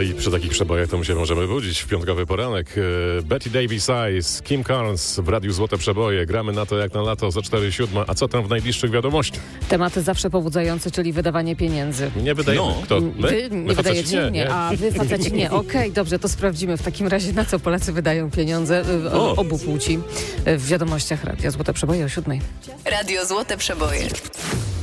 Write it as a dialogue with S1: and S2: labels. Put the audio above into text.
S1: i przy takich przebojach to my się możemy budzić w piątkowy poranek. Betty Davis Eyes, Kim Carnes w Radiu Złote Przeboje. Gramy na to jak na lato za 4:07. A co tam w najbliższych wiadomościach?
S2: Tematy zawsze pobudzające, czyli wydawanie pieniędzy.
S1: Nie wydajemy.
S3: No.
S1: Kto?
S2: Wy nie wydajecie? Nie. A wy faceci nie. Okej, dobrze, to sprawdzimy w takim razie, na co Polacy wydają pieniądze obu płci w wiadomościach Radia Złote Przeboje o 7:00.
S4: Radio Złote Przeboje.